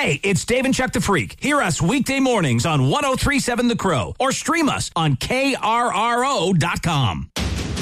Hey, it's Dave and Chuck the Freak. Hear us weekday mornings on 103.7 The Crow or stream us on KRRO.com.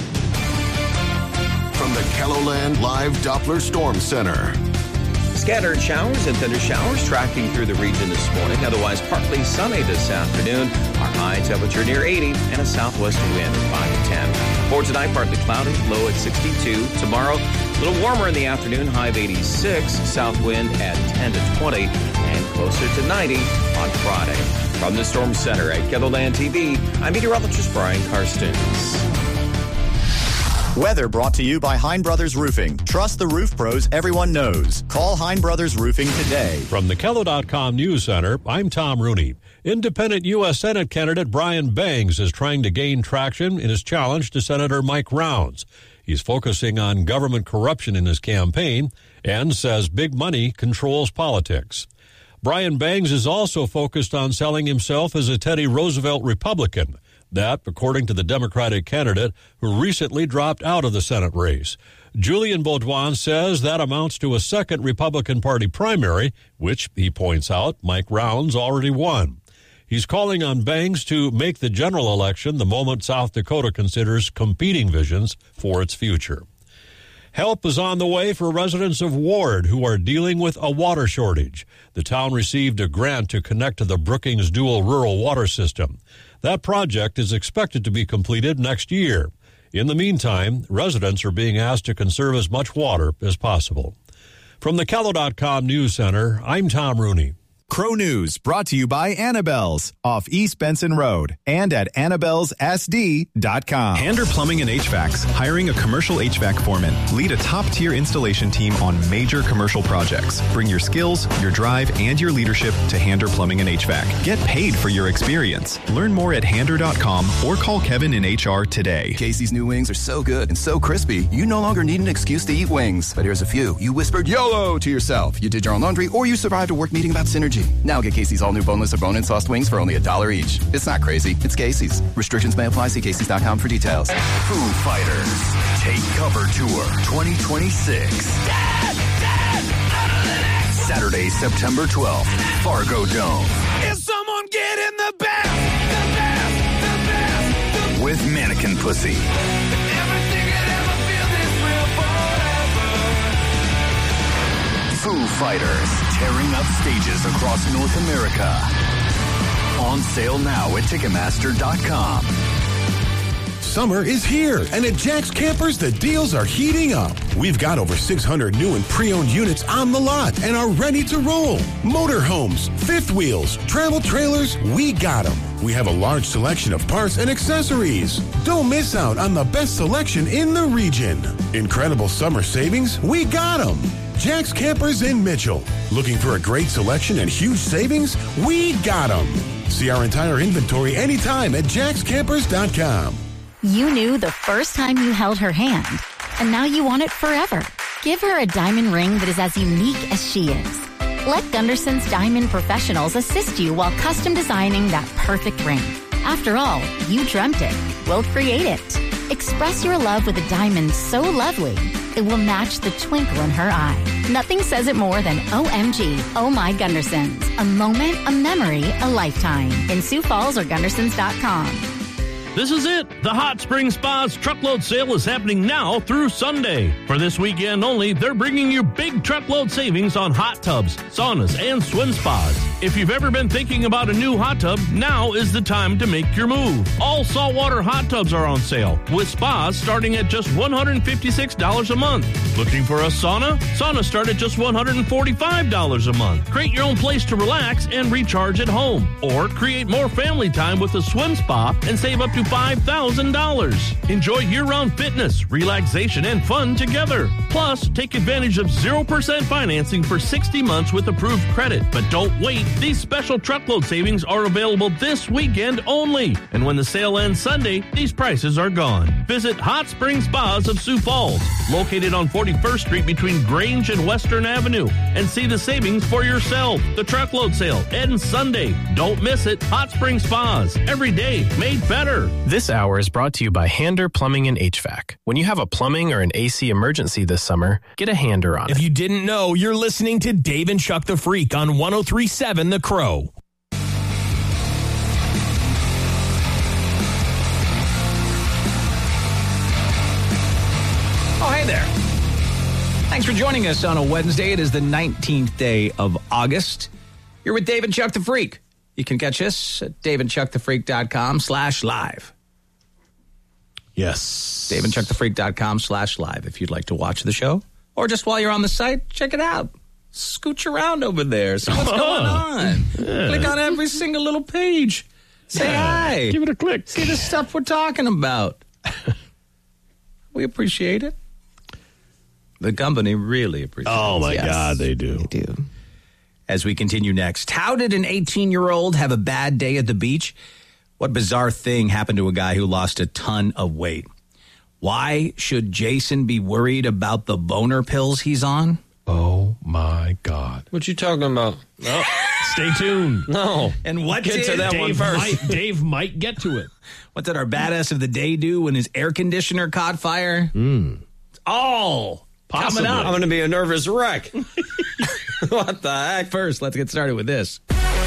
From the KELOLAND Live Doppler Storm Center. Scattered showers and thunder showers tracking through the region this morning. Otherwise, partly sunny this afternoon. Our high temperature near 80 and a southwest wind at 5 to 10. For tonight, partly cloudy, low at 62. Tomorrow, a little warmer in the afternoon, high of 86. South wind at 10 to 20 and closer to 90 on Friday. From the Storm Center at KELOLAND TV, I'm meteorologist Brian Karstens. Weather brought to you by Hein Brothers Roofing. Trust the roof pros everyone knows. Call Hein Brothers Roofing today. From the KELO.com News Center, I'm Tom Rooney. Independent U.S. Senate candidate Brian Bangs is trying to gain traction in his challenge to Senator Mike Rounds. He's focusing on government corruption in his campaign and says big money controls politics. Brian Bangs is also focused on selling himself as a Teddy Roosevelt Republican. That, according to the Democratic candidate who recently dropped out of the Senate race. Julian Baudouin says that amounts to a second Republican Party primary, which, he points out, Mike Rounds already won. He's calling on Bangs to make the general election the moment South Dakota considers competing visions for its future. Help is on the way for residents of Ward who are dealing with a water shortage. The town received a grant to connect to the Brookings Dual Rural Water System. That project is expected to be completed next year. In the meantime, residents are being asked to conserve as much water as possible. From the KELO.com News Center, I'm Tom Rooney. Crow News brought to you by Annabelle's off East Benson Road and at Annabelle'sSD.com. Hander Plumbing and HVACs, hiring a commercial HVAC foreman. Lead a top-tier installation team on major commercial projects. Bring your skills, your drive, and your leadership to Hander Plumbing and HVAC. Get paid for your experience. Learn more at Hander.com or call Kevin in HR today. Casey's new wings are so good and so crispy, you no longer need an excuse to eat wings. But here's a few. You whispered YOLO to yourself. You did your own laundry, or you survived a work meeting about synergy. Now get Casey's all new boneless or bone-in sauced wings for only $1 each. It's not crazy. It's Casey's. Restrictions may apply. See Casey's.com for details. Foo Fighters Take Cover Tour 2026. Saturday, September 12th, Fargo Dome. Is someone getting the best? With Mannequin Pussy. Foo Fighters tearing up stages across North America. On sale now at Ticketmaster.com. Summer is here, and at Jack's Campers, the deals are heating up. We've got over 600 new and pre-owned units on the lot and are ready to roll. Motorhomes, fifth wheels, travel trailers, we got them. We have a large selection of parts and accessories. Don't miss out on the best selection in the region. Incredible summer savings, we got them. Jack's Campers in Mitchell. Looking for a great selection and huge savings? We got them. See our entire inventory anytime at jackscampers.com. You knew the first time you held her hand, and now you want it forever. Give her a diamond ring that is as unique as she is. Let Gunderson's Diamond Professionals assist you while custom designing that perfect ring. After all, you dreamt it. We'll create it. Express your love with a diamond so lovely, it will match the twinkle in her eye. Nothing says it more than OMG, Oh My Gundersons. A moment, a memory, a lifetime. In Sioux Falls or Gundersons.com. This is it. The Hot Spring Spa's truckload sale is happening now through Sunday. For this weekend only, they're bringing you big truckload savings on hot tubs, saunas, and swim spas. If you've ever been thinking about a new hot tub, now is the time to make your move. All saltwater hot tubs are on sale, with spas starting at just $156 a month. Looking for a sauna? Saunas start at just $145 a month. Create your own place to relax and recharge at home. Or create more family time with a swim spa and save up to $5,000. Enjoy year-round fitness, relaxation, and fun together. Plus, take advantage of 0% financing for 60 months with approved credit. But don't wait. These special truckload savings are available this weekend only. And when the sale ends Sunday, these prices are gone. Visit Hot Spring Spas of Sioux Falls, located on 41st Street between Grange and Western Avenue, and see the savings for yourself. The truckload sale ends Sunday. Don't miss it. Hot Spring Spas. Every day made better. This hour is brought to you by Hander Plumbing and HVAC. When you have a plumbing or an AC emergency this summer, get a Hander on it. If you didn't know, you're listening to Dave and Chuck the Freak on 103.7 The Crow. Oh, hey there. Thanks for joining us on a Wednesday. It is the 19th day of August. You're with Dave and Chuck the Freak. You can catch us at daveandchuckthefreak.com/live. Yes. daveandchuckthefreak.com/live if you'd like to watch the show. Or just while you're on the site, check it out. Scooch around over there. See what's going on. Yeah. Click on every single little page. Say hi. Give it a click. See the stuff we're talking about. We appreciate it. The company really appreciates it. Oh, my God, they do. They do. As we continue next, how did an 18-year-old have a bad day at the beach? What bizarre thing happened to a guy who lost a ton of weight? Why should Jason be worried about the boner pills he's on? Oh, my God. What you talking about? No. Stay tuned. No. And what get to that one first? Dave might get to it. What did our badass of the day do when his air conditioner caught fire? It's all possibly coming up. I'm going to be a nervous wreck. What the heck? First, let's get started with this.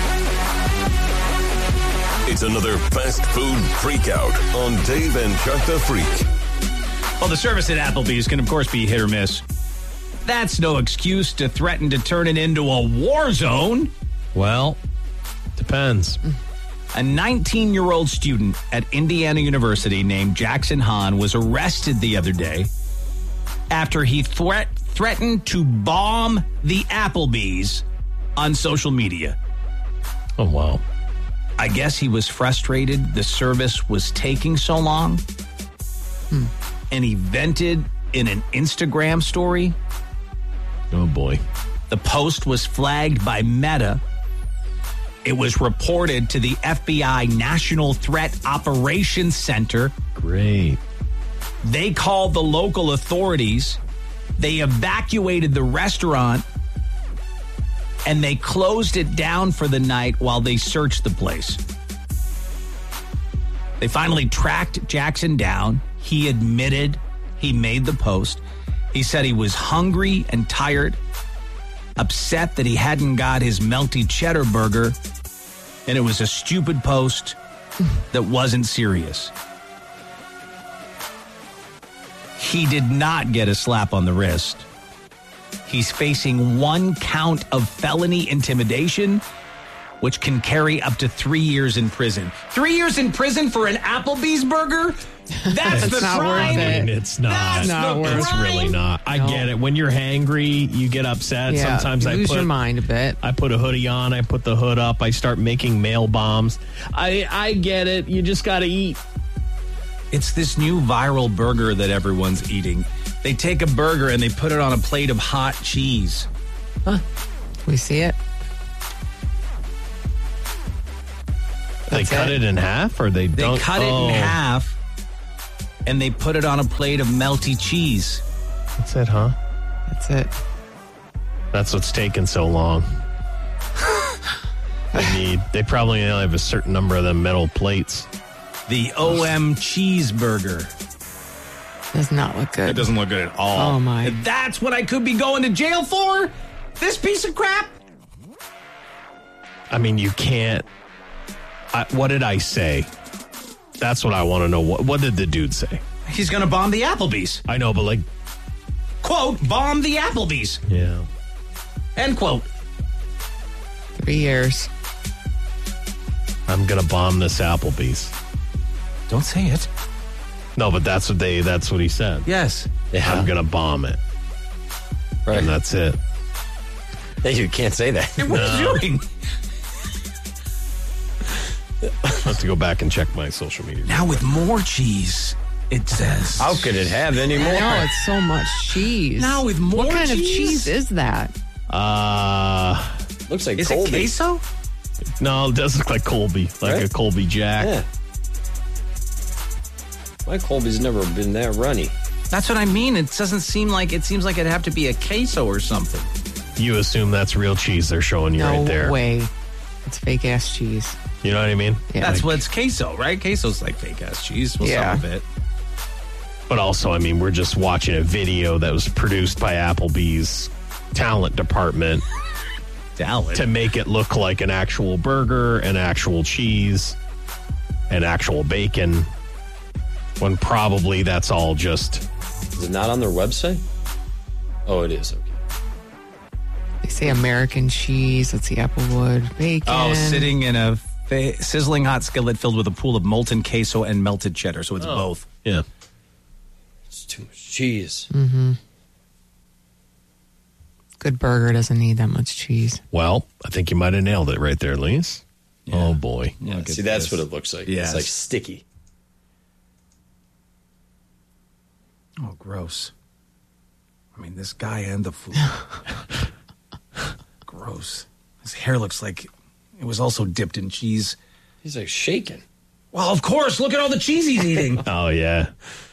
It's another fast food freakout on Dave and Chuck the Freak. Well, the service at Applebee's can, of course, be hit or miss. That's no excuse to threaten to turn it into a war zone. Well, depends. A 19-year-old student at Indiana University named Jackson Hahn was arrested the other day after he threatened to bomb the Applebee's on social media. Oh, wow. I guess he was frustrated the service was taking so long. And he vented in an Instagram story. Oh, boy. The post was flagged by Meta. It was reported to the FBI National Threat Operations Center. Great. They called the local authorities. They evacuated the restaurant. And they closed it down for the night while they searched the place. They finally tracked Jackson down. He admitted he made the post. He said he was hungry and tired, upset that he hadn't got his melty cheddar burger, and it was a stupid post that wasn't serious. He did not get a slap on the wrist. He's facing 1 count of felony intimidation, which can carry up to 3 years in prison. 3 years in prison for an Applebee's burger? That's the not crime. Worth it. It's not. That's not the worth it. It's really not. I get it. When you're hangry, you get upset. Yeah, sometimes you lose your mind a bit. I put a hoodie on. I put the hood up. I start making mail bombs. I get it. You just got to eat. It's this new viral burger that everyone's eating. They take a burger and they put it on a plate of hot cheese. Huh. We see it. They cut it in half, or they don't? They cut it in half, and they put it on a plate of melty cheese. That's it, huh? That's it. That's what's taking so long. They probably only have a certain number of them metal plates. The OM cheeseburger. Does not look good. It doesn't look good at all. Oh, my. That's what I could be going to jail for? This piece of crap? I mean, you can't. What did I say? That's what I want to know. What did the dude say? He's going to bomb the Applebee's. I know, but like... Quote, bomb the Applebee's. Yeah. End quote. 3 years. I'm going to bomb this Applebee's. Don't say it. No, but that's what he said. Yes. Yeah. I'm going to bomb it. Right. And that's it. Hey, you can't say that. What are you doing? I have to go back and check my social media. Now with more cheese, it says. How could it have any more? I know, it's so much cheese. Now with more What kind cheese? of cheese is that? Looks like Is Colby. it queso? No, it does look like Colby. Like Right? a Colby Jack. Yeah. My Colby's never been that runny. That's what I mean. It doesn't seem like it seems like it'd have to be a queso or something. You assume that's real cheese they're showing you right there. No way. It's fake ass cheese. You know what I mean? Yeah. That's what's queso, right? Queso's like fake ass cheese. Well, Yeah. some of it. But also, I mean, we're just watching a video that was produced by Applebee's talent department to make it look like an actual burger, an actual cheese, and actual bacon, when probably that's all just... Is it not on their website? Oh, it is. Okay. They say American cheese. Let's see, Applewood bacon. Oh, sitting in a sizzling hot skillet filled with a pool of molten queso and melted cheddar. So it's both. Yeah. It's too much cheese. Mm-hmm. Good burger doesn't need that much cheese. Well, I think you might have nailed it right there, Lise. Yeah. Oh, boy. Yeah, see, that's what it looks like. Yes. It's like sticky. Oh, gross. I mean, this guy and the food. Gross. His hair looks like it was also dipped in cheese. He's like shaking. Well, of course. Look at all the cheese he's eating. Oh, yeah.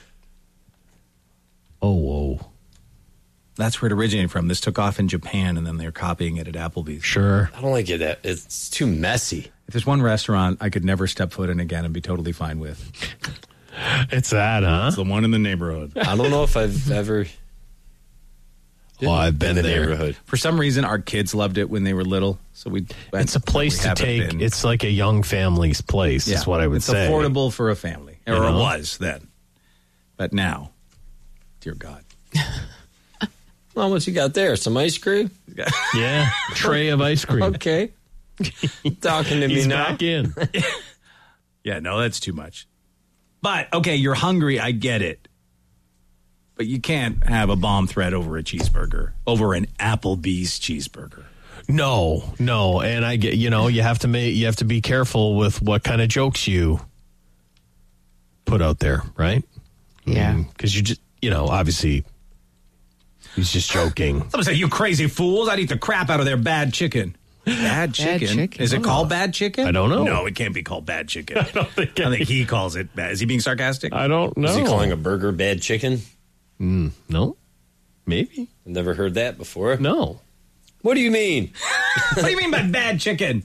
Oh, whoa. That's where it originated from. This took off in Japan, and then they're copying it at Applebee's. Sure. I don't like it. It's too messy. If there's one restaurant I could never step foot in again and be totally fine with. It's that, huh? It's the one in the neighborhood. I don't know if I've ever... Well, I've been in the there. neighborhood. For some reason, our kids loved it when they were little, so we. It's a place to take. It's like a young family's place. Is what I would say. It's affordable for a family, or it was then. But now, dear God. Well, what you got there? Some ice cream? Yeah, tray of ice cream. Okay. Talking to me He's now. back in. Yeah, no, that's too much. But okay, you're hungry. I get it. But you can't have a bomb threat over a cheeseburger, over an Applebee's cheeseburger. No, and I get, you have to be careful with what kind of jokes you put out there, right? Yeah. Because you just, obviously he's just joking. Someone say, "You crazy fools, I'd eat the crap out of their bad chicken." Bad chicken? Is it called bad chicken? I don't know. No, it can't be called bad chicken. I think he calls it bad. Is he being sarcastic? I don't know. Is he calling a burger bad chicken? No. Maybe. I've never heard that before. No. What do you mean? What do you mean by bad chicken?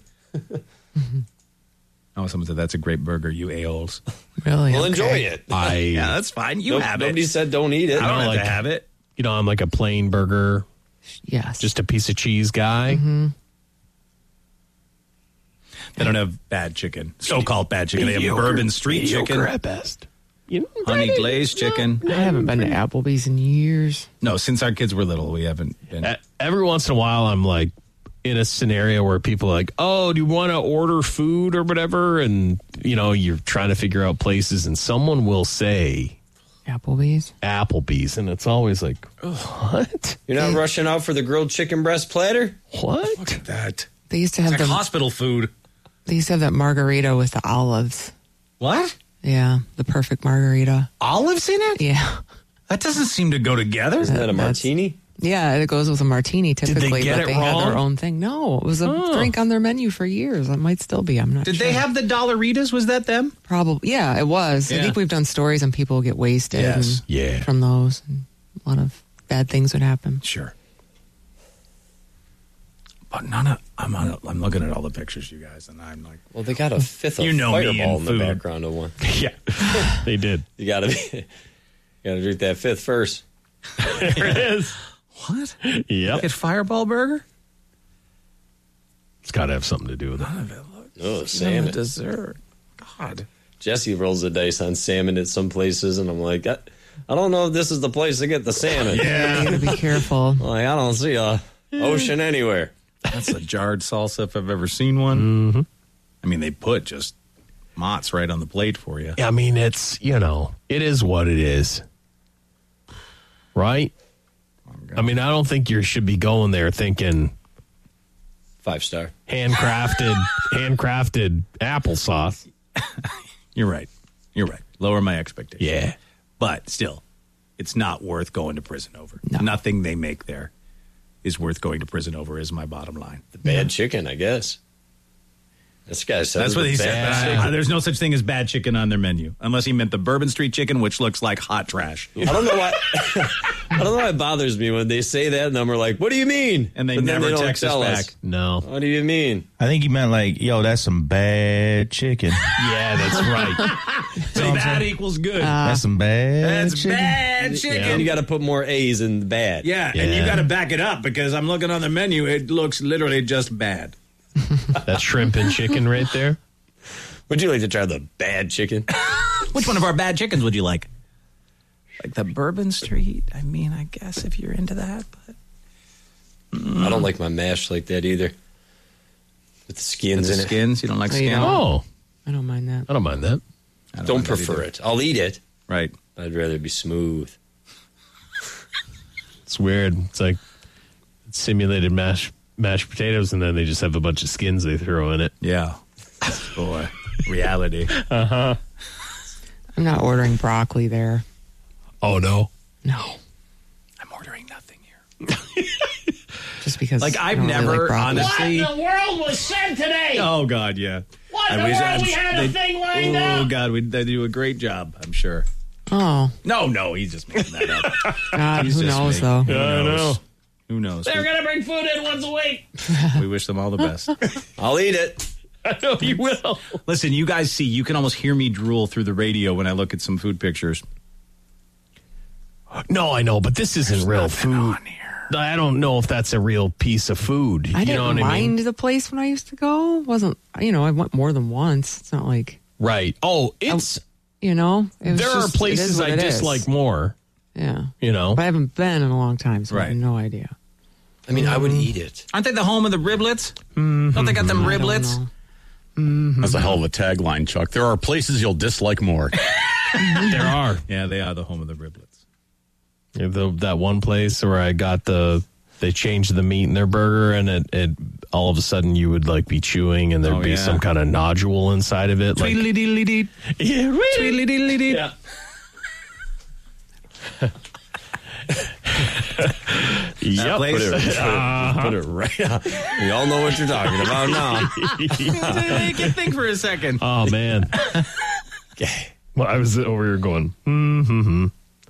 Oh, someone said, that's a great burger, you a-holes. Really? Well, enjoy it. Yeah, that's fine. You have it. Nobody said don't eat it. I don't have to have it. I'm like a plain burger. Yes. Just a piece of cheese guy. Mm-hmm. They don't have bad chicken. So-called bad chicken. They have bourbon street chicken. At best. Honey glazed chicken. I haven't been to Applebee's in years. No, since our kids were little, we haven't been. Every once in a while, I'm like in a scenario where people are like, oh, do you want to order food or whatever? And, you're trying to figure out places and someone will say Applebee's. And it's always like, what? You're not rushing out for the grilled chicken breast platter? What? Look at that. They used to have It's like hospital food. They used to have that margarita with the olives. What? Yeah, the perfect margarita. Olives in it? Yeah. That doesn't seem to go together. Isn't that a martini? Yeah, it goes with a martini typically, get but it they had wrong? their own thing. No, it was a drink on their menu for years. It might still be. I'm not sure. Did they have the Dollaritas? Was that them? Probably. Yeah, it was. Yeah. I think we've done stories and people get wasted Yeah. from those. And a lot of bad things would happen. Sure. But none of I'm looking at all the pictures, you guys, and I'm like, well, they got a fifth of me Fireball and in the food. background of one. Yeah, they did. You gotta drink that fifth first. There it is. What? Yep. Get Fireball burger? It's got to have something to do with it. Oh, salmon. Dessert. God. Jesse rolls the dice on salmon at some places, and I'm like, I don't know if this is the place to get the salmon. Yeah, you gotta be careful. Like, I don't see a ocean anywhere. That's a jarred salsa if I've ever seen one. Mm-hmm. I mean, they put just Mott's right on the plate for you. I mean, it's, it is what it is. Right? I mean, I don't think you should be going there thinking 5-star. handcrafted applesauce. You're right. Lower my expectations. Yeah. But still, it's not worth going to prison over. No. Nothing they make there is worth going to prison over is my bottom line. The bad chicken, I guess. This guy said that's what he said. There's no such thing as bad chicken on their menu, unless he meant the Bourbon Street chicken, which looks like hot trash. I don't know why. I don't know why it bothers me when they say that, and I'm like, "What do you mean?" And they never text us back. No. What do you mean? I think he meant like, "Yo, that's some bad chicken." Yeah, that's right. So bad equals good. That's some bad. That's chicken. bad chicken. And you got to put more A's in the bad. Yeah, and you got to back it up because I'm looking on the menu. It looks literally just bad. That shrimp and chicken right there. Would you like to try the bad chicken? Which one of our bad chickens would you like? Like the Bourbon Street? I mean, I guess if you're into that, but I don't like my mash like that either. With the skins in it. Skins? You don't like skins? Oh. I don't mind that. I don't mind that. I don't prefer it. I'll eat it. Right. I'd rather be smooth. It's weird. It's like simulated mashed potatoes, and then they just have a bunch of skins they throw in it. Yeah. Boy. Reality. Uh-huh. I'm not ordering broccoli there. Oh, no? No. I'm ordering nothing here. Just because. Like, I've I don't never, really like honestly. What in the world was said today? Oh, God, yeah. What in the world? We had a thing lined up. Oh, God, they do a great job, I'm sure. Oh. No, he's just making that up. God, who knows, though? I know. Who knows? They're going to bring food in once a week. We wish them all the best. I'll eat it. I know you will. Listen, you guys see, you can almost hear me drool through the radio when I look at some food pictures. No, I know, but this isn't real food. I don't know if that's a real piece of food. I didn't know what mind I mean? the place when I used to go. Wasn't, I went more than once. It's not like. Right. Oh, it's. It was there are places I dislike more. Yeah. But I haven't been in a long time, so I Right. have no idea. I mean, I would eat it. Aren't they the home of the riblets? Don't they got them riblets? That's a hell of a tagline, Chuck. There are places you'll dislike more. There are. Yeah, they are the home of the riblets. Yeah, that one place where I got they changed the meat in their burger, and it all of a sudden you would like be chewing, and there'd be some kind of nodule inside of it. Tweedly diddly dee. Yeah, tweedly diddly dee. Yeah. Yep. Put it right out. We all know what you're talking about now. I can think for a second. Oh, man. Okay. Well, I was over here going, Yum.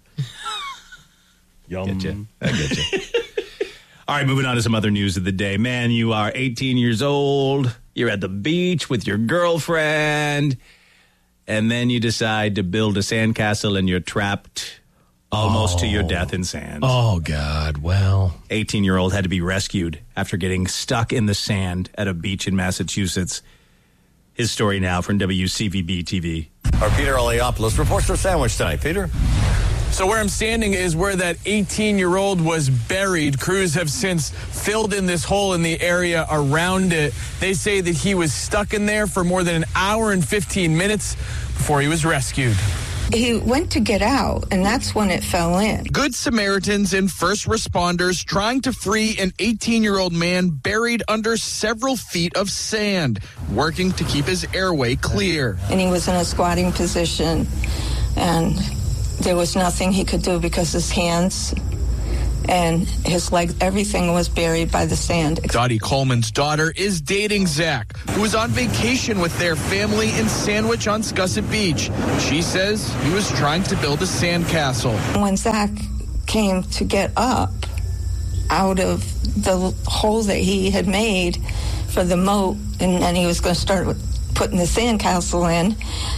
Get you. I get you. All right, moving on to some other news of the day. Man, you are 18 years old. You're at the beach with your girlfriend. And then you decide to build a sandcastle and you're trapped almost to your death in sand. Oh, God. Well. 18-year-old had to be rescued after getting stuck in the sand at a beach in Massachusetts. His story now from WCVB TV. Our Peter Oleopoulos reports for Sandwich tonight. Peter? So where I'm standing is where that 18-year-old was buried. Crews have since filled in this hole in the area around it. They say that he was stuck in there for more than an hour and 15 minutes before he was rescued. He went to get out, and that's when it fell in. Good Samaritans and first responders trying to free an 18-year-old man buried under several feet of sand, working to keep his airway clear. And he was in a squatting position, and there was nothing he could do because his hands and his legs, everything was buried by the sand. Dottie Coleman's daughter is dating Zach, who was on vacation with their family in Sandwich on Scusset Beach. She says he was trying to build a sandcastle. When Zach came to get up out of the hole that he had made for the moat, and then he was going to start putting the sandcastle in,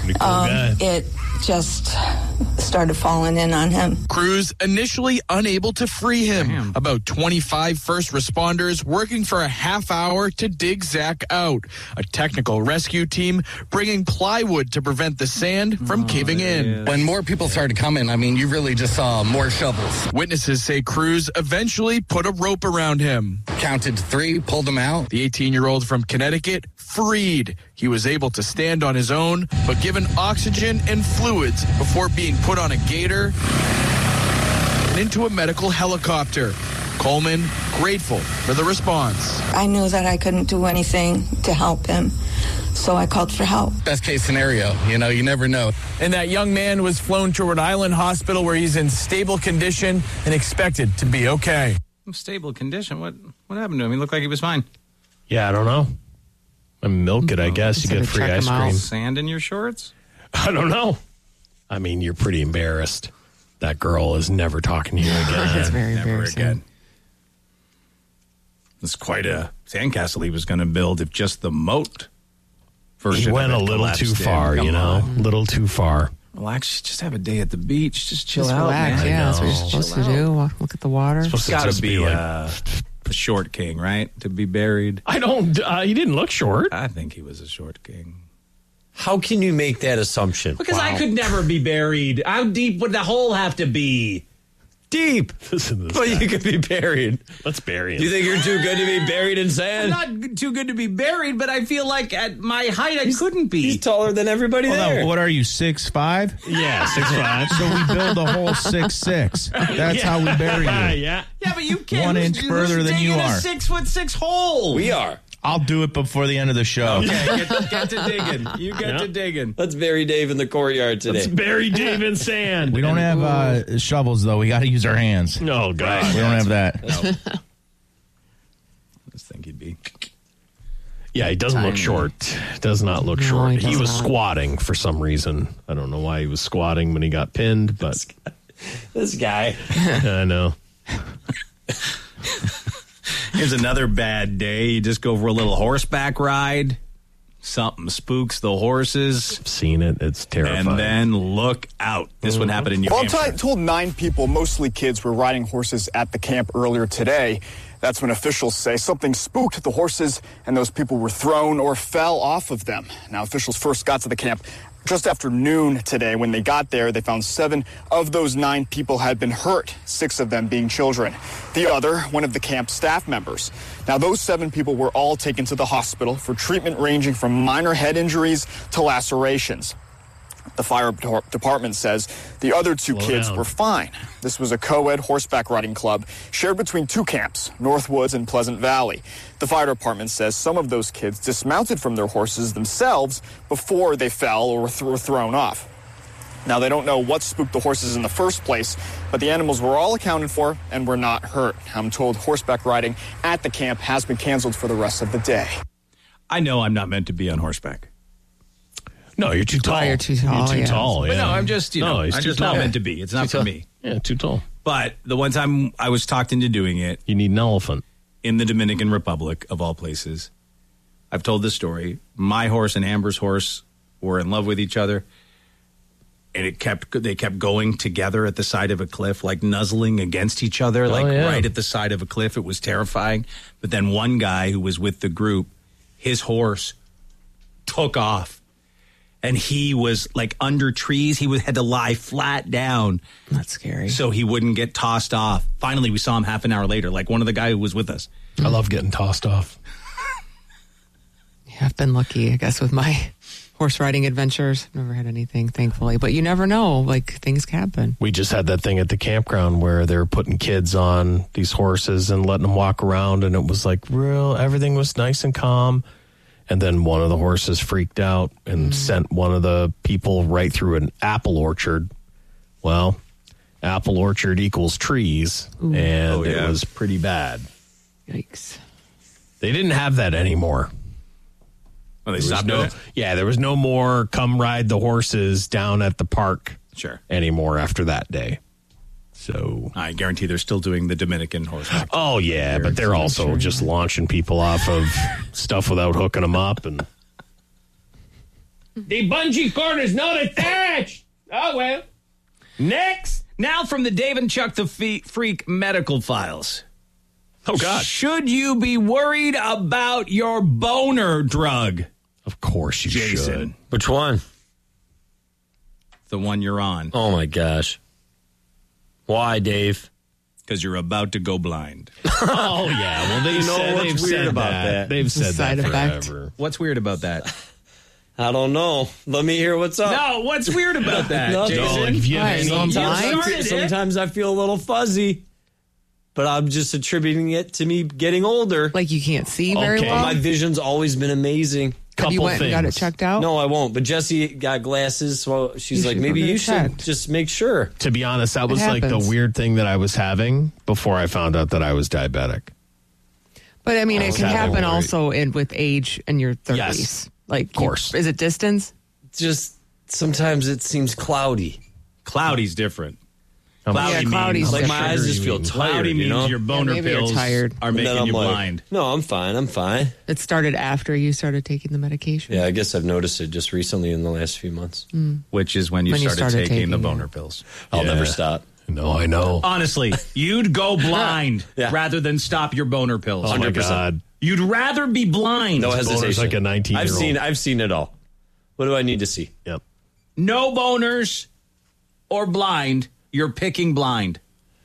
it just started falling in on him. Crews initially unable to free him. Damn. About 25 first responders working for a half hour to dig Zach out. A technical rescue team bringing plywood to prevent the sand from caving in. When more people started coming, you really just saw more shovels. Witnesses say crews eventually put a rope around him. Counted 3, pulled him out. The 18-year-old from Connecticut freed. He was able to stand on his own, but given oxygen and fluids before being put on a gator and into a medical helicopter. Coleman grateful for the response. I knew that I couldn't do anything to help him, so I called for help. Best case scenario, you never know. And that young man was flown to Rhode Island Hospital where he's in stable condition and expected to be okay. Stable condition? What happened to him? He looked like he was fine. Yeah, I don't know. Milk it, I guess. You get free ice cream. Sand in your shorts? I don't know. I mean, you're pretty embarrassed. That girl is never talking to you again. That's very Never embarrassing. again. It's quite a sandcastle he was going to build if just the moat version He went of a it little collapsed too in. far, Come you know? on. A little too far. Relax. Just have a day at the beach. Just chill Just out, relax. man. Yeah, that's what you're supposed to do. Look at the water. It's got to be a short king, right? To be buried. I don't. He didn't look short. I think he was a short king. How can you make that assumption? Because I could never be buried. How deep would the hole have to be? Deep. But you could be buried. Let's bury him. Do you think you're too good to be buried in sand? I'm not too good to be buried, but I feel like at my height I couldn't be. He's taller than everybody there. What are you, 6'5"? Yeah, 6'5". So we build a whole 6'6". That's how we bury you. Yeah. Yeah, but you can't. 1 inch further than you are. A 6'6" hole. We are. I'll do it before the end of the show. Okay, get to digging. You get to digging. Let's bury Dave in the courtyard today. Let's bury Dave in sand. We don't have shovels, though. We got to use our hands. Oh, God. We don't have that. No. I just think he'd be. Yeah, he doesn't look short. Does not look short. he He does was not. squatting for some reason. I don't know why he was squatting when he got pinned, but This guy. I know. Here's another bad day. You just go for a little horseback ride. Something spooks the horses. I've seen it. It's terrifying. And then look out. This one happened in New Well, Hampshire. told 9 people, mostly kids, were riding horses at the camp earlier today. That's when officials say something spooked the horses and those people were thrown or fell off of them. Now, officials first got to the camp just after noon today. When they got there, they found 7 of those 9 people had been hurt, 6 of them being children. The other, one of the camp staff members. Now, those 7 people were all taken to the hospital for treatment ranging from minor head injuries to lacerations. The fire department says the other 2 kids were fine. This was a co-ed horseback riding club shared between 2 camps, Northwoods and Pleasant Valley. The fire department says some of those kids dismounted from their horses themselves before they fell or were thrown off. Now, they don't know what spooked the horses in the first place, but the animals were all accounted for and were not hurt. I'm told horseback riding at the camp has been canceled for the rest of the day. I know I'm not meant to be on horseback. No, you're too tall. You're too tall. You're too tall, yeah. But no, I'm just, I'm he's too just tall. not meant to be. It's not for me. Yeah, too tall. But the one time I was talked into doing it. You need an elephant. In the Dominican Republic, of all places. I've told this story. My horse and Amber's horse were in love with each other. And they kept going together at the side of a cliff, like nuzzling against each other, right at the side of a cliff. It was terrifying. But then one guy who was with the group, his horse took off. And he was like under trees. He had to lie flat down. That's scary. So he wouldn't get tossed off. Finally, we saw him half an hour later, like one of the guy who was with us. I love getting tossed off. Yeah, I've been lucky, I guess, with my horse riding adventures. Never had anything, thankfully. But you never know. Like, things happen. We just had that thing at the campground where they're putting kids on these horses and letting them walk around. And it was like everything was nice and calm. And then one of the horses freaked out and sent one of the people right through an apple orchard. Well, apple orchard equals trees. Ooh. And it was pretty bad. Yikes. They didn't have that anymore. Oh, they stopped it? Yeah, there was no more come ride the horses down at the park anymore after that day. So I guarantee they're still doing the Dominican horseback. Oh, yeah, but they're also just launching people off of stuff without hooking them up. And the bungee cord is not attached. Oh, well. Next. Now from the Dave and Chuck the Freak medical files. Oh, God. Should you be worried about your boner drug? Of course you should. Which one? The one you're on. Oh, my gosh. Why, Dave? Because you're about to go blind. Oh, yeah. Well, they've said about that. They've said side that effect. forever. What's weird about that? I don't know. Let me hear what's up. No, what's weird about that, Nothing. Jason? Like, if you have Sometimes I feel a little fuzzy, but I'm just attributing it to me getting older. Like you can't see very well? My vision's always been amazing. Have you went and got it checked out? No, I won't. But Jessie got glasses, so she's like, maybe you should just make sure. To be honest, that was like the weird thing that I was having before I found out that I was diabetic. But I mean, it can happen right. also with age in your 30s. Yes, like, of course. Is it distance? Just sometimes it seems cloudy. Cloudy's different. Cloudy's like my eyes just feel tired. Cloudy means your boner pills are making you blind. No, I'm fine. It started after you started taking the medication. Yeah, I guess I've noticed it just recently in the last few months. Which is when you started taking the boner pills. I'll never stop. No, I know. Honestly, you'd go blind rather than stop your boner pills. 100%. My God. You'd rather be blind. No hesitation. Boner's like a 19-year-old. I've seen it all. What do I need to see? Yep. No boners or blind. You're picking blind.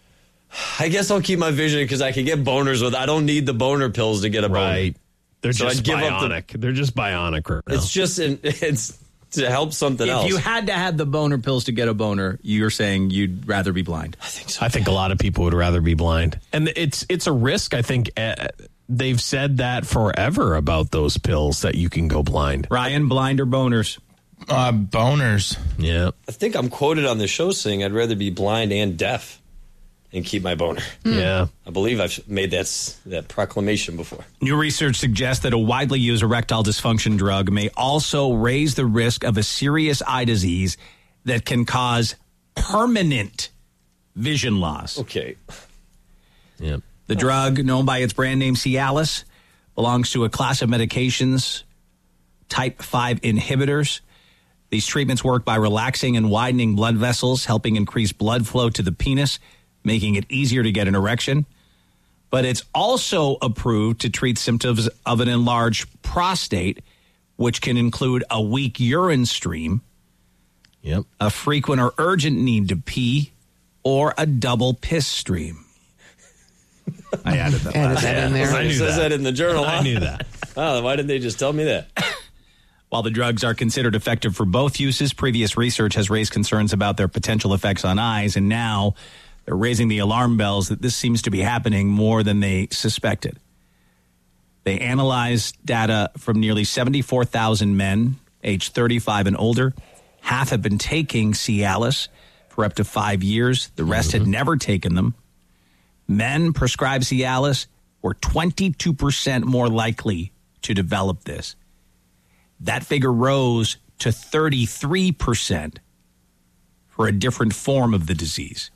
I guess I'll keep my vision because I can get boners with. I don't need the boner pills to get a boner. Right. They're So just I'd give up bionic. They're just bionic right now. It's just it's to help something else. If you had to have the boner pills to get a boner, you're saying you'd rather be blind. I think so. I think a lot of people would rather be blind. And it's a risk. I think they've said that forever about those pills that you can go blind. Ryan, blind or boners? Boners. Yeah. I think I'm quoted on the show saying I'd rather be blind and deaf and keep my boner. Yeah. I believe I've made that proclamation before. New research suggests that a widely used erectile dysfunction drug may also raise the risk of a serious eye disease that can cause permanent vision loss. Okay. Yep. The drug, known by its brand name Cialis, belongs to a class of medications, type 5 inhibitors. These treatments work by relaxing and widening blood vessels, helping increase blood flow to the penis, making it easier to get an erection. But it's also approved to treat symptoms of an enlarged prostate, which can include a weak urine stream, a frequent or urgent need to pee, or a double piss stream. I added that. in there. It says that in the journal. I knew that. Oh, why didn't they just tell me that? While the drugs are considered effective for both uses, previous research has raised concerns about their potential effects on eyes, and now they're raising the alarm bells that this seems to be happening more than they suspected. They analyzed data from nearly 74,000 men aged 35 and older. Half have been taking Cialis for up to 5 years. The rest had never taken them. Men prescribed Cialis were 22% more likely to develop this. That figure rose to 33% for a different form of the disease.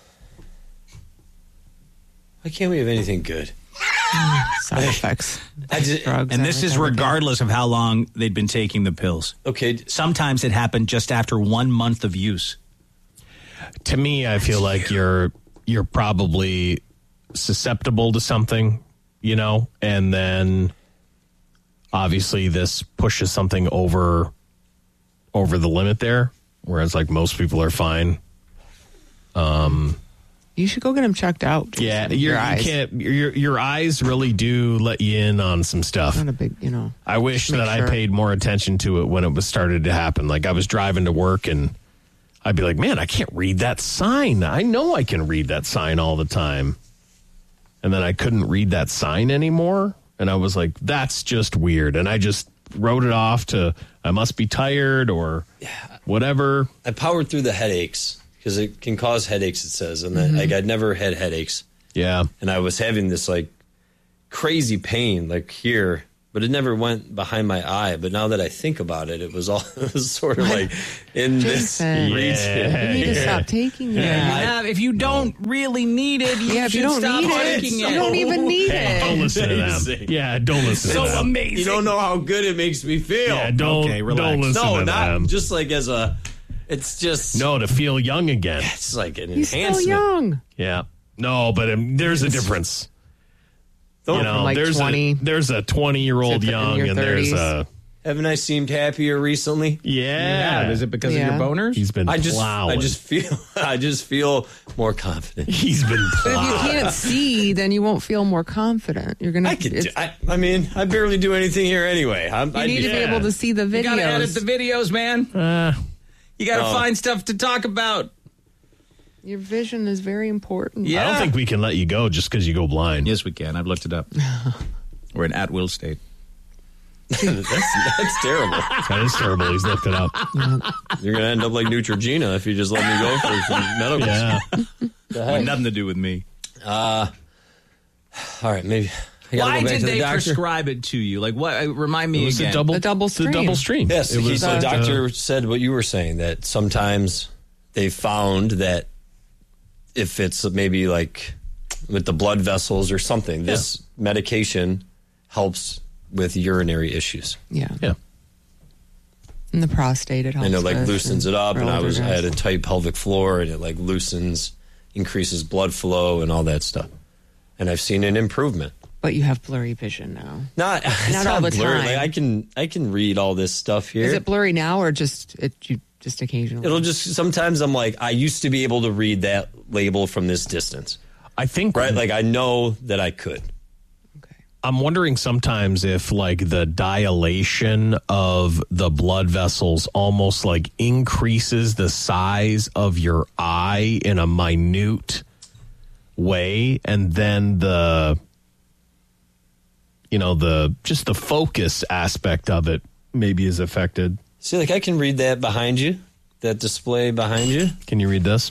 Why can't we have anything good? Side effects. Drugs, and this is regardless of how long they'd been taking the pills. Okay. Sometimes it happened just after 1 month of use. To me, I feel like you're probably susceptible to something, and then obviously this pushes something over the limit there, whereas like most people are fine. You should go get them checked out. Yeah, your eyes. Your eyes really do let you in on some stuff. Not a big, I wish that I paid more attention to it when it was started to happen. Like I was driving to work and I'd be like, man, I can't read that sign. I know I can read that sign all the time. And then I couldn't read that sign anymore. And I was like, that's just weird. And I just wrote it off to, I must be tired or whatever. I powered through the headaches because it can cause headaches, it says. And then, I'd never had headaches. Yeah. And I was having this like crazy pain like here, but it never went behind my eye. But now that I think about it, it was sort of like in this region. You need to stop taking it. If you don't really need it, if you don't stop need taking it, you don't even need it. Don't listen to them. Yeah, don't listen to them. So amazing. You don't know how good it makes me feel. Yeah, don't listen to them. Just like as a, it's just. No, to feel young again. It's like an He's enhancement. still young. Yeah. No, but there's a difference. Like there's 20. There's a 20-year-old young, and there's a. Haven't I seemed happier recently? Yeah. Is it because of your boners? He's been plowing. I just feel more confident. He's been But plowing. if you can't see, then you won't feel more confident. You're gonna. I mean, I barely do anything here anyway. You need to be able to see the videos. You gotta edit the videos, man. You gotta find stuff to talk about. Your vision is very important. I don't think we can let you go just because you go blind. Yes, we can. I've looked it up. We're in at-will state. that's terrible. That is terrible. He's looked it up. You're going to end up like Neutrogena if you just let me go for some medical. Nothing to do with me. All right, maybe Why did they prescribe it to you? Like, what? Remind me again. The double stream. Yes, the doctor said what you were saying, that sometimes they found that if it's maybe like with the blood vessels or something, this medication helps with urinary issues. Yeah. And the prostate, it helps. And it like with, loosens it up. And I older had a guys. tight pelvic floor, and it like loosens, increases blood flow and all that stuff. And I've seen an improvement. But you have blurry vision now. Not all the blurry. time. Like I can read all this stuff here. Is it blurry now, or just occasionally? It'll just sometimes I'm like, I used to be able to read that label from this distance. I think right. Like I know that I could. I'm wondering sometimes if like the dilation of the blood vessels almost like increases the size of your eye in a minute way, and then the focus aspect of it maybe is affected. See, like I can read that behind you, that display behind you. Can you read this?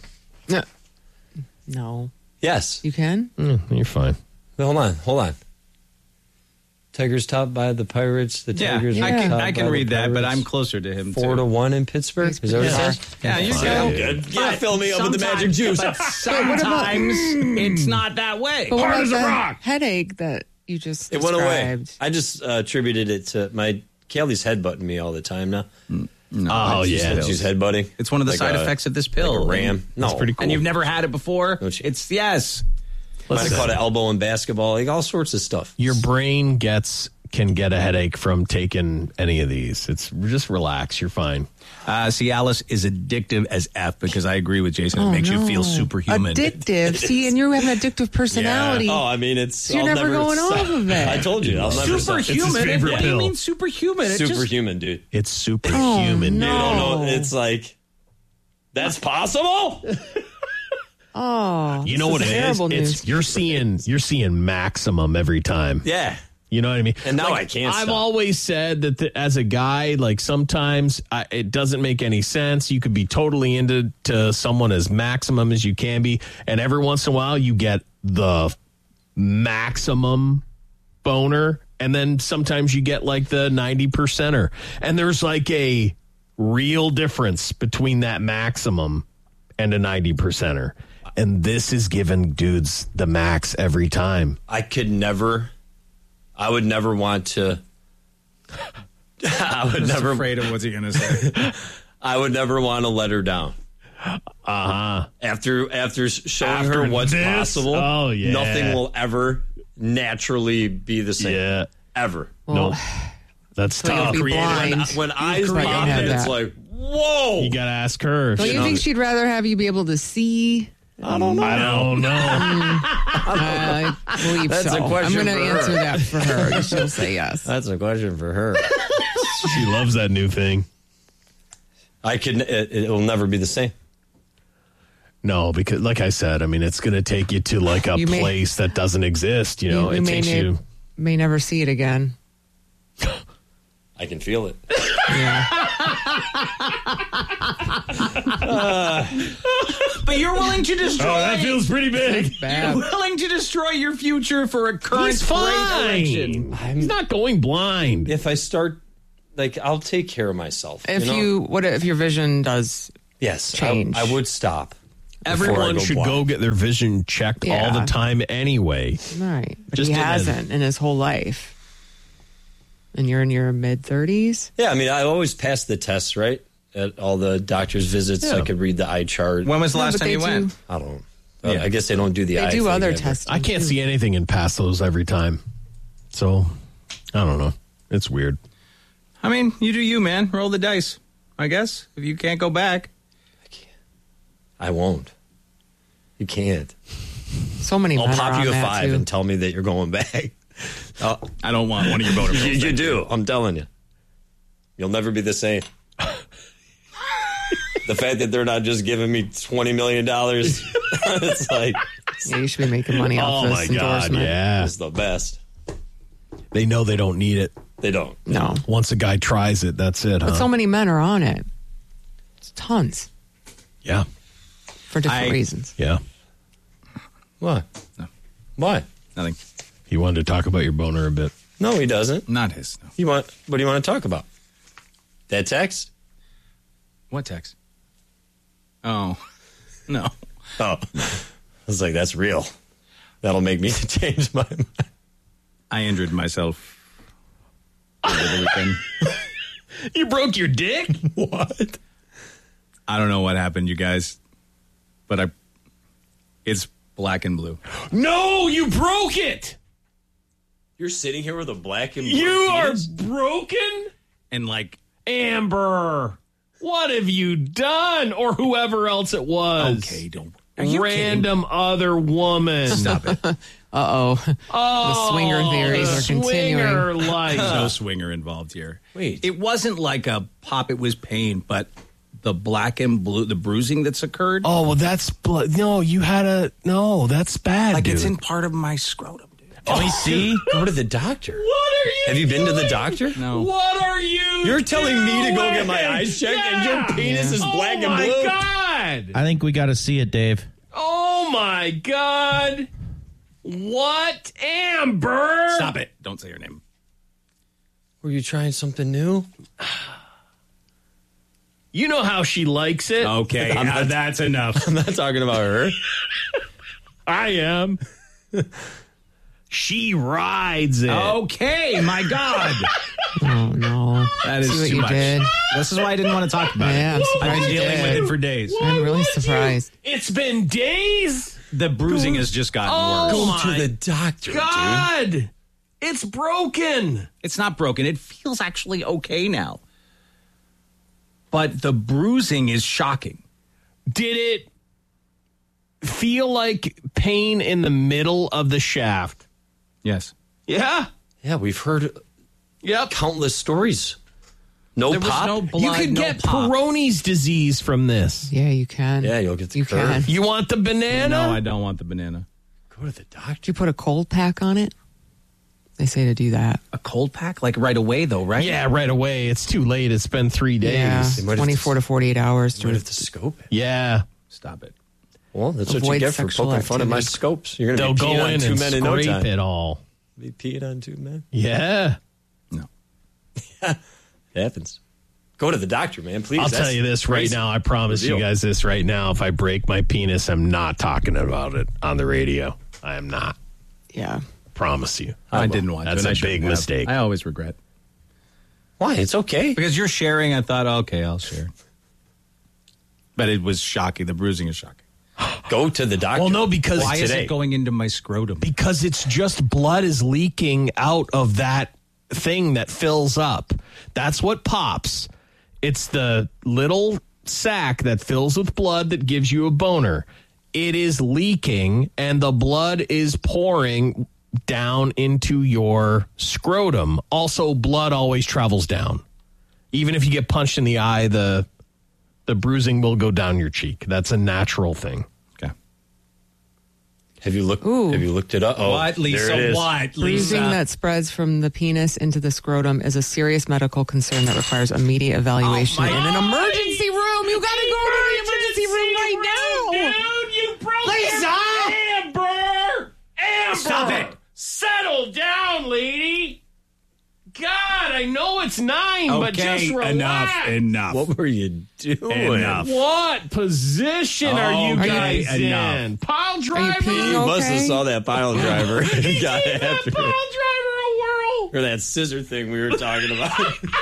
No. Yes. You can? You're fine. Hold on. Tigers topped by the Pirates. The Tigers are topped I can by read the that, but Pirates. I'm closer to him. 4-1 in Pittsburgh. Is that what it says? Yeah, you're good. I'm good. Yeah, fill me up with the magic juice. But sometimes it's not that way. But what about the headache that you just It went away. described? I just attributed it to my Kaylee's headbutting me all the time now. No, she's headbutting. It's one of the Like side a- effects of this pill. like a ram. No. It's pretty cool. And you've never had it before? It's yes. Might have caught an elbow in basketball, like all sorts of stuff. Your brain can get a headache from taking any of these. It's just relax. You're fine. Cialis is addictive as F because I agree with Jason. It makes you feel superhuman. Addictive. See, and you have an addictive personality. Oh, I mean, it's. So you're I'll never going off of it. I told you, I'll never stop. Superhuman? What do you mean superhuman? It's Superhuman, dude. It's superhuman. no. You don't know. It's like that's possible. Oh, You know what it is? terrible It's news. you're seeing maximum every time. Yeah. You know what I mean? And now Like, I can't I've stop. always said that as a guy, like sometimes it doesn't make any sense. You could be totally into someone as maximum as you can be, and every once in a while you get the maximum boner, and then sometimes you get like the 90%er, and there's like a real difference between that maximum and a 90%er, and this is giving dudes the max every time. I would never want to. I would never. Afraid of what's he going to say. I would never want to let her down. After showing her what's this? possible, Oh, yeah. nothing will ever naturally be the same. Yeah. Ever. Nope. That's So you'll tough. be blind. When eyes You've pop had in, it's that. like, whoa. You got to ask her. Don't you think she'd rather have you be able to see? I don't know. I don't know. I believe That's so. a question I'm going for to her. answer that for her. She'll say yes. That's a question for her. She loves that new thing. It will never be the same. No, because like I said, I mean, it's going to take you to like a You may- place that doesn't exist. You know, you it takes you. may never see it again. I can feel it. But you're willing to destroy. Oh, that feels pretty big. Bad. You're willing to destroy your future for a current He's great fine. direction. He's not going blind. If I start, like, I'll take care of myself. If you know? what if your vision does Yes, change? I would stop. before I Everyone go should blind. go get their vision checked all Yeah. the time anyway. Right. But Just he in a- hasn't in his whole life. And you're in your mid-30s? Yeah, I mean, I always passed the tests, right? At all the doctor's visits, Yeah. I could read the eye chart. When was the No, last but time they you went? do- I don't. I guess they don't do the They eye do thing other ever. testing. I can't see anything and pass those every time. So, I don't know. It's weird. I mean, you do you, man. Roll the dice. I guess if you can't go back. I won't. You can't. So many I'll men are pop on you a that, 5 too. and tell me that you're going back. I don't want one of your boner pills. You do. I'm telling you. You'll never be the same. The fact that they're not just giving me $20 million, it's like, Yeah, you should be making money off Oh this my God, endorsement. yeah. it's the best. They know they don't need it. They don't. No. Once a guy tries it, that's it, But huh? so many men are on it. It's tons. Yeah. For different reasons. Yeah. What? No. Why? Nothing. He wanted to talk about your boner a bit. No, he doesn't. Not his. No. What do you want to talk about? That text? What text? Oh, no. Oh, I was like, that's real. That'll make me change my mind. I injured myself over the weekend. You broke your dick? What? I don't know what happened, you guys, but it's black and blue. No, you broke it. You're sitting here with a black and blue You penis? are broken? And like, Amber, what have you done? Or whoever else it was. okay, don't. Random other woman. Stop it. Uh-oh. The swinger theories are continuing. Swinger life. There's no swinger involved here. Wait. It wasn't like a pop, it was pain, but the black and blue, the bruising that's occurred. Oh, well, that's... No, you had a... No, that's bad, like dude. it's in part of my scrotum, dude. Can we see? Go to the doctor. What are you Have you been to the doing? doctor? No. What are you You're telling me to go get my doing? eyes checked and Yeah. your penis is black and Oh, my blue? God. I think we got to see it, Dave. Oh, my God. What? Amber? Stop it. Don't say her name. Were you trying something new? You know how she likes it. Okay, that's enough. I'm not talking about her. I am. She rides it. Okay, my God. Oh, no. That is See what too you much. did? This is why I didn't want to talk about Yeah, I'm it. surprised I've been you dealing did. with it for days. I'm really surprised. It's been days. The bruising has just gotten worse. Go my to the doctor, dude. God. It's broken. It's not broken. It feels actually okay now. But the bruising is shocking. Did it feel like pain in the middle of the shaft? Yes. Yeah. Yeah, we've heard Yep. countless stories. No There was pop? no blood, You could no get pop. Peyronie's disease from this. Yeah, you can. Yeah, you'll get the You curve. can. You want the banana? No, I don't want the banana. Go to the doctor. Did you put a cold pack on it? They say to do that. A cold pack? Like right away, though, right? Yeah, right away. It's too late. It's been 3 days. Yeah, They might have 24 to 48 hours. You might have to scope it. Yeah. Stop it. Well, that's what you Avoid get for sexual poking fun at my activity. scopes. You're They'll going to be go peeing on in 2 and men in no scrape time. it all. Be peeing on 2 men. Yeah. No. It happens. Go to the doctor, man, please. I'll That's tell you this right crazy. now. I promise you Reveal. guys this right now. If I break my penis, I'm not talking about it on the radio. I am not. Yeah. Promise you. I didn't want That's to. and a I shouldn't big have. mistake. I always regret. Why? It's okay. Because you're sharing, I thought, okay, I'll share. But it was shocking. The bruising is shocking. Go to the doctor. Well, no, because Why is today. it going into my scrotum? Because it's just blood is leaking out of that thing that fills up. That's what pops. It's the little sac that fills with blood that gives you a boner. It is leaking, and the blood is pouring down into your scrotum. Also, blood always travels down. Even if you get punched in the eye, the bruising will go down your cheek. That's a natural thing. Okay. Have you looked? Ooh. Have you looked it up? Oh, What, Lisa? there it is. What, Bruising Lisa? that spreads from the penis into the scrotum is a serious medical concern that requires immediate evaluation in an emergency room. You got to go to the emergency room right now. Dude, you broke Lisa! Amber! Amber! Stop it! Settle down, lady! God, I know it's 9, but just Okay, relax. enough. What were you doing? Enough. What position are you Okay, guys enough. in? Pile driver? peeing You must have Okay. saw that pile driver. and got Give that after pile it. driver a whirl. Or that scissor thing we were talking about.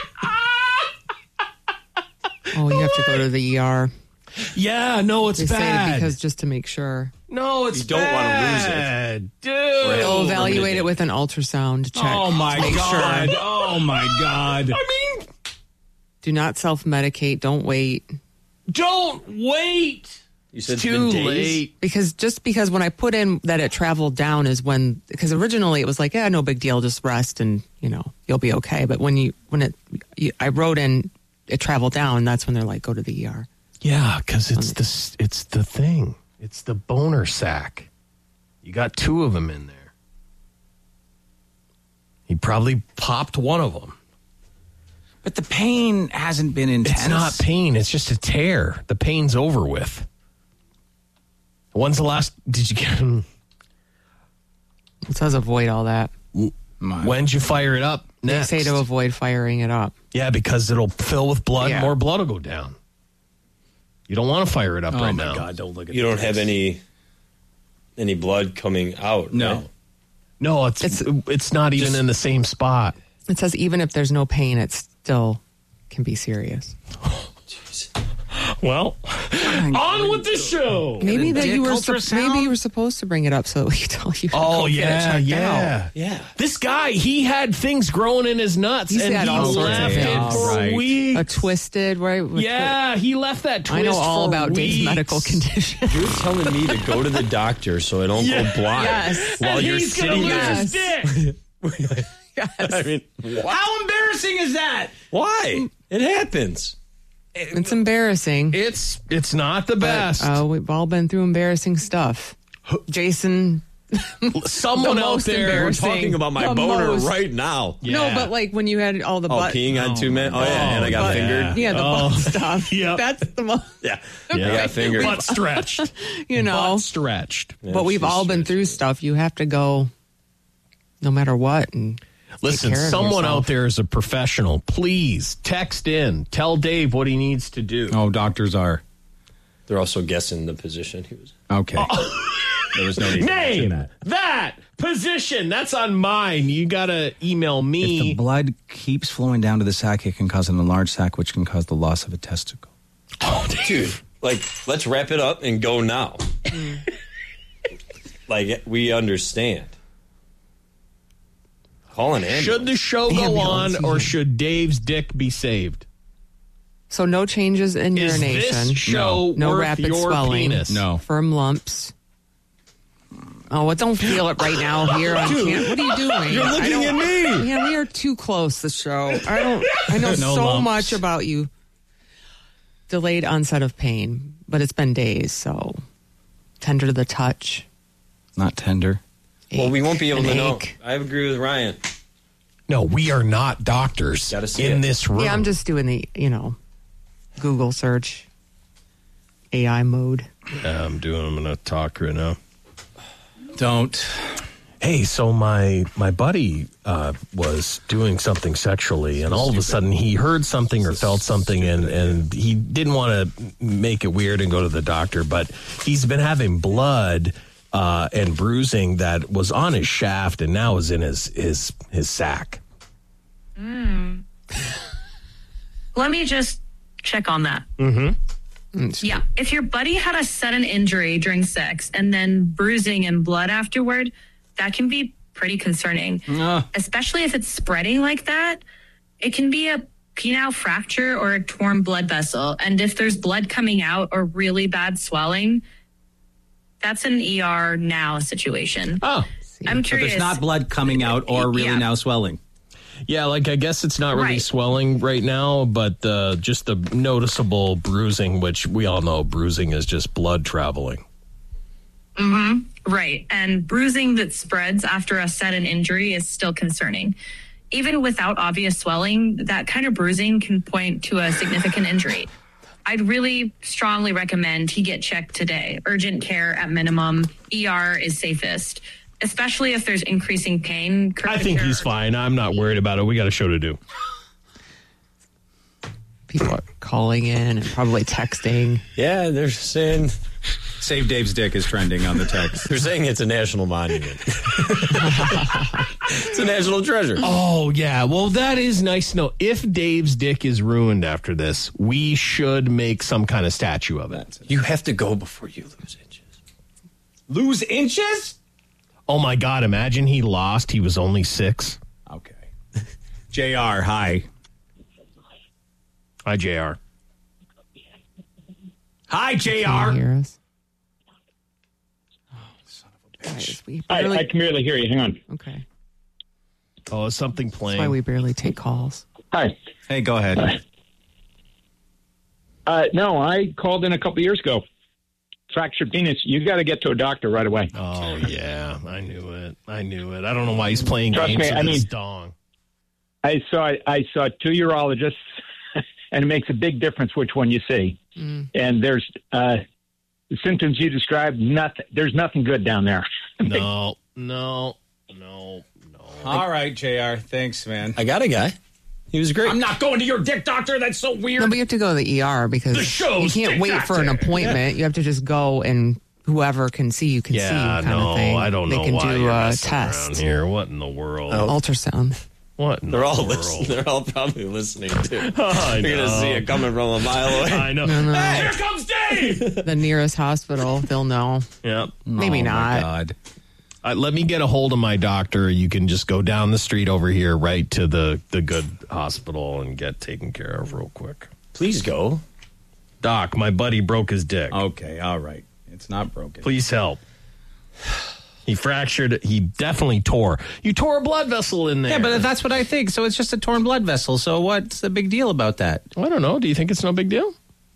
Oh, you have to go to the ER. Yeah, no, it's They say bad. because just to make sure. No, it's You don't wanna lose it. bad. Dude. They'll evaluate it with an ultrasound check. Oh, my to make God. Sure. Oh, my God. I mean, Do not self-medicate. Don't wait. don't wait. You said It's it's been too days? late. Because when I put in that it traveled down is when, because originally it was like, yeah, no big deal, just rest and, you'll be okay. But I wrote in it traveled down, that's when they're like, go to the ER. Yeah, because it's the thing. It's the boner sac. You got 2 of them in there. He probably popped one of them. But the pain hasn't been intense. It's not pain. It's just a tear. The pain's over with. When's the last? Did you get him? It says avoid all that. When'd you fire it up next? They say to avoid firing it up. Yeah, because it'll fill with blood. Yeah. More blood will go down. You don't want to fire it up right now. Oh, my God, don't look at You don't have any blood coming out. No. Right? No, it's not even in the same spot. It says even if there's no pain, it still can be serious. Well, on with the show. Maybe that you were ultrasound? maybe you were supposed to bring it up so we could tell you. Oh, to go get it checked out. Yeah. This guy, he had things growing in his nuts, He's and had he all sorts of left things. it for Right. weeks. A twisted, right? with Yeah, he left that twist I know all for about Dave's weeks. medical condition. You're telling me to go to the doctor so I don't go blind Yes. while And you're he's gonna sitting lose there. his dick. I mean, How embarrassing is that? why? It happens. It's embarrassing. It's not the best. We've all been through embarrassing stuff. Jason, Someone the out most there. We're embarrassing. talking about my The boner most. right now. No, but like when you had all the butt. Peeing on 2 men. Oh, yeah, and I got fingered. Yeah, the butt stuff. Yep. That's the most. Yeah, I got fingered. Butt stretched. You know. Butt stretched. But we've all been through stuff. You have to go no matter what. And Listen, take care of someone yourself. out there is a professional. Please text in. Tell Dave what he needs to do. Oh, doctors are. They're also guessing the position he was. Okay. There was no need to mention Name that position. That's on mine. You got to email If me. the blood keeps flowing down to the sac, it can cause an enlarged sac, which can cause the loss of a testicle. Dude, like, let's wrap it up and go now. Like, we understand. Call an ambulance. Should the show go on or should Dave's dick be saved? So no changes in Is urination. this show no worth rapid your swelling. penis? No. Firm lumps. Oh, well, don't feel it right now here on camera. What are you doing? You're looking at me. Man, we are too close. The show. I know No so lumps. much about you. Delayed onset of pain, but it's been days. So tender to the touch. Not tender. Well, we won't be able An to know. ache. I agree with Ryan. No, we are not doctors Gotta see in it. this room. Yeah, I'm just doing the Google search, AI mode. Yeah, I'm going to talk right now. Don't. Hey, so my buddy was doing something sexually, and all of a sudden he heard something or felt something, and he didn't want to make it weird and go to the doctor, but he's been having blood and bruising that was on his shaft and now is in his sack. Let me just check on that. Mm-hmm. Yeah. If your buddy had a sudden injury during sex and then bruising and blood afterward, that can be pretty concerning, especially if it's spreading like that. It can be a penile fracture or a torn blood vessel. And if there's blood coming out or really bad swelling, that's an ER now situation. Oh, I'm But curious. there's not blood coming out or really now swelling. Yeah, like I guess it's not really Right. swelling right now, but just the noticeable bruising, which we all know bruising is just blood traveling. Mm-hmm. Right. And bruising that spreads after a sudden injury is still concerning. Even without obvious swelling, that kind of bruising can point to a significant injury. I'd really strongly recommend he get checked today. Urgent care at minimum. ER is safest, especially if there's increasing pain. I think he's fine. I'm not worried about it. We got a show to do. People are calling in and probably texting. Yeah, they're saying Save Dave's Dick is trending on the text. they're saying it's a national monument. It's a national treasure. Oh, yeah. Well, that is nice to know. If Dave's dick is ruined after this, we should make some kind of statue of it. You have to go before you lose inches. Lose inches? Oh, my God. Imagine he lost. He was only 6. Okay. JR, hi. Hi, JR. Hi, Can you JR. hear us? I can barely hear you. Hang on. Okay. Oh, is something playing? That's why we barely take calls. Hi. Hey, go ahead. No, I called in a couple years ago. Fractured penis. You got to get to a doctor right away. Oh, yeah. I knew it. I don't know why he's playing Trust games me, with I his mean- dong. I saw 2 urologists, and it makes a big difference which one you see. And there's the symptoms you described. Nothing. There's nothing good down there. No. No. All right, JR. Thanks, man. I got a guy. He was great. I'm not going to your dick doctor. That's so weird. No, but you have to go to the ER because The show's you can't dick wait for an doctor. appointment. You have to just go and whoever can see you can see you kind of thing. I don't know They can why do you're a messing test. around here. What in the world? Ultrasound. What in They're the all world? listening. They're all probably listening too. I You're gonna know. see it coming from a mile away. I know. No. Hey, here comes Dave. The nearest hospital, they'll know. Yep. Maybe Oh, not. My God. Let me get a hold of my doctor. You can just go down the street over here, right to the good hospital, and get taken care of real quick. Please go. Doc, my buddy broke his dick. Okay, all right. It's not broken. Please help. He fractured. He definitely tore. You tore a blood vessel in there. Yeah, but that's what I think. So it's just a torn blood vessel. So what's the big deal about that? I don't know. Do you think it's no big deal?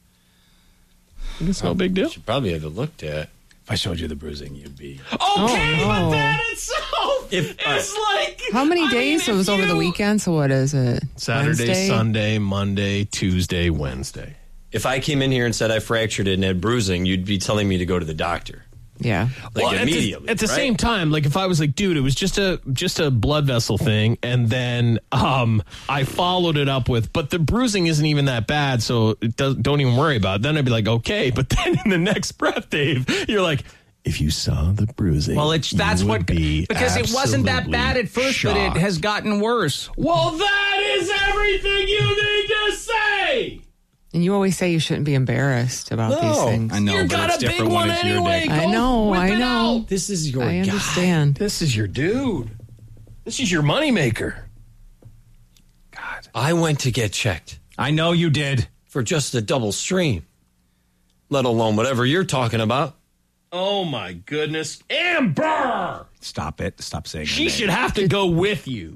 Think it's no big deal? Should probably have it looked at. If I showed you the bruising, you'd be... Okay, no. but that itself is like... How many I days? mean, It was if over the you- weekend, so what is it? Saturday, Wednesday? Sunday, Monday, Tuesday, Wednesday. If I came in here and said I fractured it and had bruising, you'd be telling me to go to the doctor. Yeah. Like immediately. At the right? same time, like if I was like, dude, it was just a blood vessel thing, and then I followed it up with, but the bruising isn't even that bad, so don't even worry about it. Then I'd be like, okay, but then in the next breath, Dave, you're like, if you saw the bruising, Well, that's you what... would be Because it wasn't that absolutely bad at first, shocked. but it has gotten worse. Well, that is everything you need to say. And you always say you shouldn't be embarrassed about these things. I know, You but got it's a big different when one it's your anyway. dick. I Go know, whip I it know. out. This is your I guy. understand. This is your dude. This is your moneymaker. God. I went to get checked I know you did. for just a double strain, let alone whatever you're talking about. Oh my goodness, Amber! Stop it. Stop saying She her should name. have to go with you.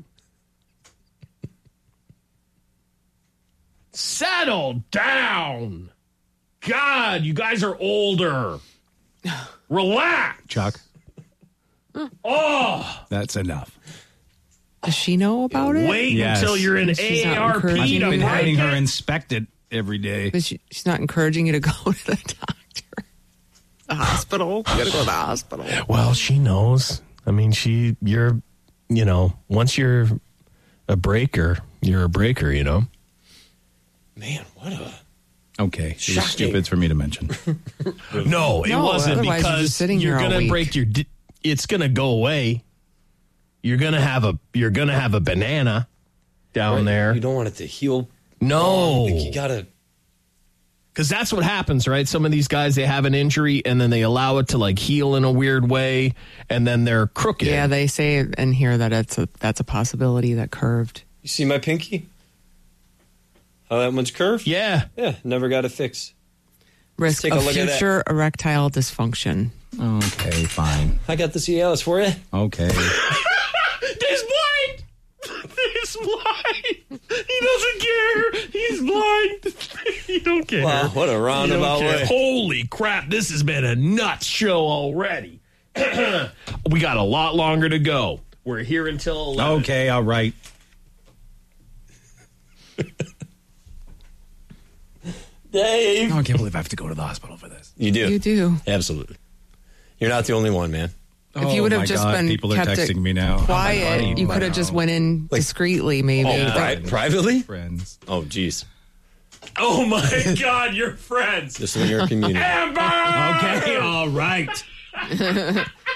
Settle down. God, you guys are older. Relax. Chuck, Oh, that's enough. Does she know about it? wait Yes. until you're in She's not AARP encouraging to I've been you. having break her it. inspected every day. But she's not encouraging you to go to the doctor. The hospital. You gotta go to the hospital. Well, she knows. I mean, once you're a breaker, you're a breaker, you know? Man, what a... Okay, it was Shocking. stupid for me to mention. No, it No, wasn't, otherwise you're because just sitting you're here all gonna week. break your. It's gonna go away. You're gonna have a banana down there. You don't want it to heal. No, Like you gotta... because that's what happens, right? Some of these guys, they have an injury and then they allow it to like heal in a weird way, and then they're crooked. Yeah, they say in here that that's a possibility, that curved. You see my pinky? How that one's curved? Yeah. Yeah, never got it fixed. Risk take a of look at that. future erectile dysfunction. Okay, fine. I got the Cialis for you. Okay. He's blind. He's blind. He doesn't care. He's blind. He don't care. Wow, what a He don't roundabout care. way. Holy crap! This has been a nuts show already. We got a lot longer to go. We're here until 11. Okay, all right. Dave. Oh, I can't believe I have to go to the hospital for this. You do. You do. Absolutely. You're not the only one, man. If you would have my just God, been people are kept it texting me now. quiet, Oh, my you God. could have just went in discreetly, maybe. Privately? Friends. Oh, geez. Oh my God, you're friends. Just when you're a community. Amber. Okay, all right.